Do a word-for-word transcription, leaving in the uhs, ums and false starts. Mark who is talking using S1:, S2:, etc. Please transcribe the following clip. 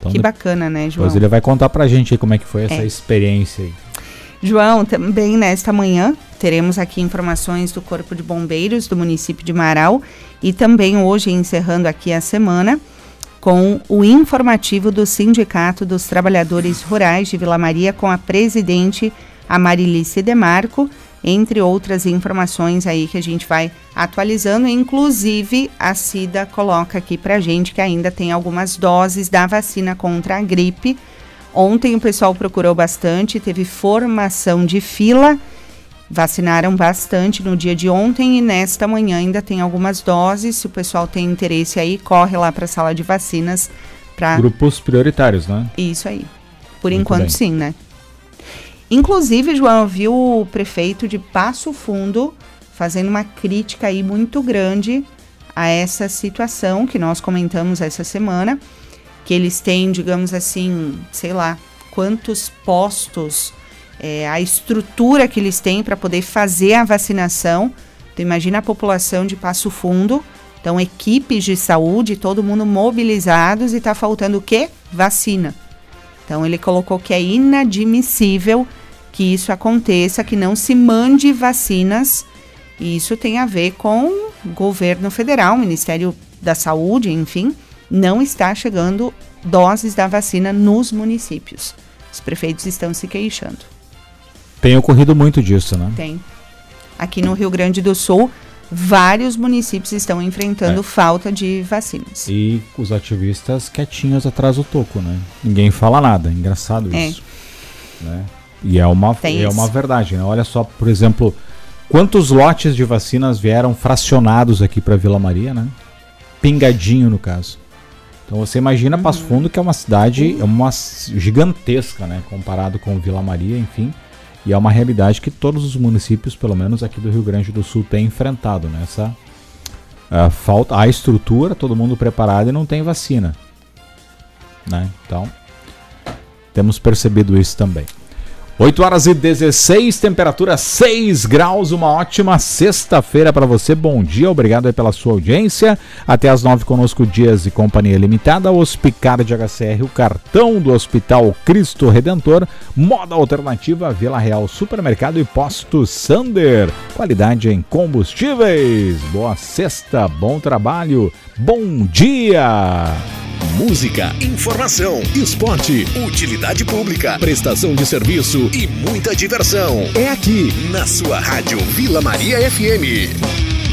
S1: Então,
S2: que bacana, né, João?
S1: Depois ele vai contar pra gente aí como é que foi essa
S2: é.
S1: experiência aí.
S2: João, também nesta manhã teremos aqui informações do Corpo de Bombeiros do município de Marau e também hoje, encerrando aqui a semana, com o informativo do Sindicato dos Trabalhadores Rurais de Vila Maria com a presidente Amarilice Demarco, entre outras informações aí que a gente vai atualizando. Inclusive, a Cida coloca aqui pra gente que ainda tem algumas doses da vacina contra a gripe. Ontem o pessoal procurou bastante, teve formação de fila, vacinaram bastante no dia de ontem e nesta manhã ainda tem algumas doses. Se o pessoal tem interesse aí, corre lá para a sala de vacinas. Pra...
S1: Grupos prioritários, né?
S2: Isso aí. Por
S1: Muito
S2: enquanto
S1: bem.
S2: sim, né? Inclusive, João, viu o prefeito de Passo Fundo fazendo uma crítica aí muito grande a essa situação que nós comentamos essa semana, que eles têm, digamos assim, sei lá, quantos postos, é, a estrutura que eles têm para poder fazer a vacinação. Então, imagina a população de Passo Fundo, então equipes de saúde, todo mundo mobilizados e está faltando o quê? Vacina. Então, ele colocou que é inadmissível que isso aconteça, que não se mande vacinas, e isso tem a ver com o governo federal, o Ministério da Saúde, enfim, não está chegando doses da vacina nos municípios. Os prefeitos estão se queixando.
S1: Tem ocorrido muito disso, né?
S2: Tem. Aqui no Rio Grande do Sul, vários municípios estão enfrentando
S1: é.
S2: falta de vacinas.
S1: E os ativistas quietinhos atrás do toco, né? Ninguém fala nada. Engraçado isso. É. Né? E é uma, é uma verdade, né? Olha só, por exemplo, quantos lotes de vacinas vieram fracionados aqui para Vila Maria, né? Pingadinho, no caso. Então você imagina uhum. Passo Fundo, que é uma cidade é uma gigantesca, né? Comparado com Vila Maria, enfim. E é uma realidade que todos os municípios, pelo menos aqui do Rio Grande do Sul, têm enfrentado, né? Essa a falta, a estrutura, todo mundo preparado e não tem vacina, né? Então, temos percebido isso também. oito horas e dezesseis, temperatura seis graus, uma ótima sexta-feira para você. Bom dia, obrigado aí pela sua audiência. Até às nove conosco, Dias e Companhia Limitada, Hospicar de H C R, o cartão do Hospital Cristo Redentor, Moda Alternativa, Vila Real Supermercado e Posto Sander. Qualidade em combustíveis. Boa sexta, bom trabalho, bom dia!
S3: Música, informação, esporte, utilidade pública, prestação de serviço e muita diversão. É aqui, na sua rádio Vila Maria F M.